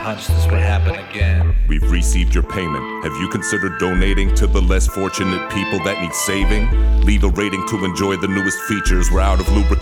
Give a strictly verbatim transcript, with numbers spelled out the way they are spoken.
hunch this would happen again. We've received your payment. Have you considered donating to the less fortunate people that need saving? Leave a rating to enjoy the newest features. We're out of lubricant.